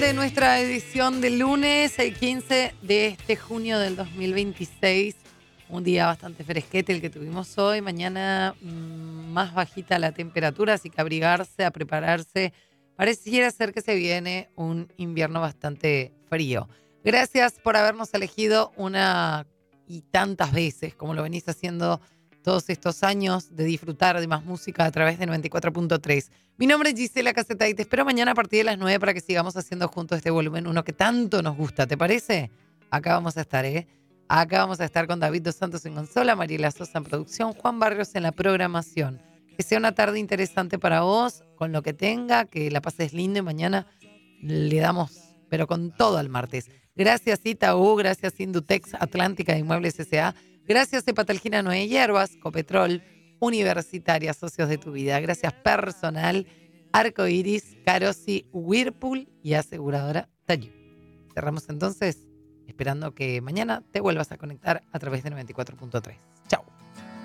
De nuestra edición del lunes, el 15 de este junio del 2026. Un día bastante fresquete el que tuvimos hoy. Mañana más bajita la temperatura, así que abrigarse, a prepararse. Pareciera ser que se viene un invierno bastante frío. Gracias por habernos elegido una y tantas veces, como lo venís haciendo todos estos años, de disfrutar de más música a través de 94.3. Mi nombre es Gisela Caseta y te espero mañana a partir de las 9 para que sigamos haciendo juntos este volumen 1 que tanto nos gusta, ¿te parece? Acá vamos a estar, ¿eh? Acá vamos a estar con David Dos Santos en consola, Mariela Sosa en producción, Juan Barrios en la programación. Que sea una tarde interesante para vos, con lo que tenga, que la pases lindo y mañana le damos, pero con todo al martes. Gracias Itaú, gracias Indutex, Atlántica de Inmuebles S.A., gracias Cepatalgina Noé Hierbas, Copetrol, Universitaria, Socios de tu Vida. Gracias Personal, Arco Iris, Carosi, Whirlpool y Aseguradora Tayu. Cerramos entonces, esperando que mañana te vuelvas a conectar a través de 94.3. Chao.